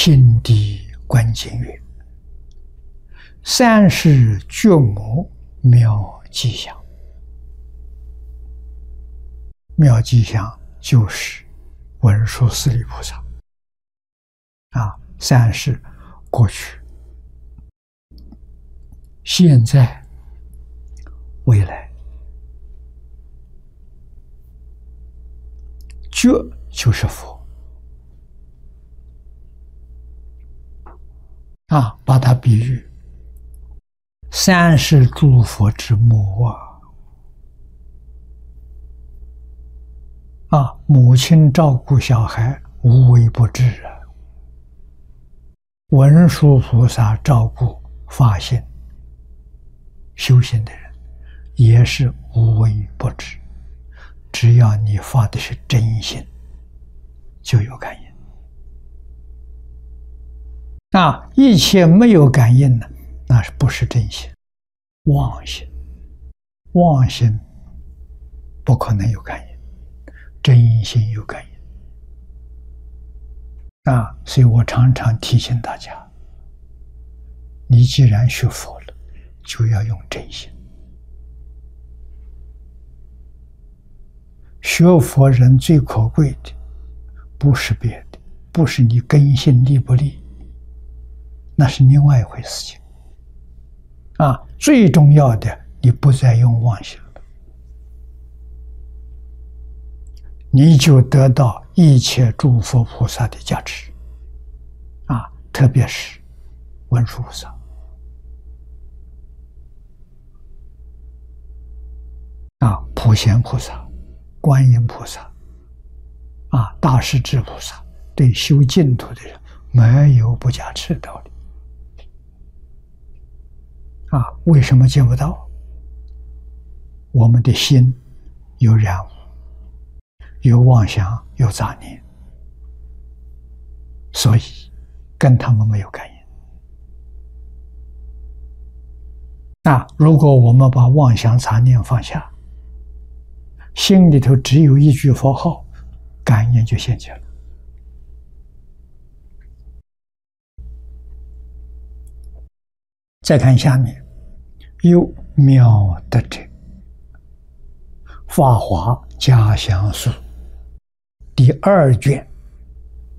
心地观经曰：三世觉母妙吉祥。妙吉祥就是文殊师利菩萨三世过去、现在、未来。觉就是佛把它比喻三世诸佛之母母亲照顾小孩无微不至文殊菩萨照顾发心修行的人也是无微不至，只要你发的是真心，就有感应。一切没有感应呢，那是不是真心？妄心，妄心不可能有感应，真心有感应。所以我常常提醒大家，你既然学佛了，就要用真心。学佛人最可贵的不是别的，不是你根性利不利，那是另外一回事情最重要的，你不再用妄想了，你就得到一切诸佛菩萨的加持特别是文殊菩萨普贤菩萨、观音菩萨大势至菩萨，对修净土的人没有不加持的道理为什么见不到？我们的心有染污，有妄想，有杂念，所以跟他们没有感应如果我们把妄想杂念放下，心里头只有一句佛号，感应就现前了。再看下面，有妙德者，法华嘉详书第2卷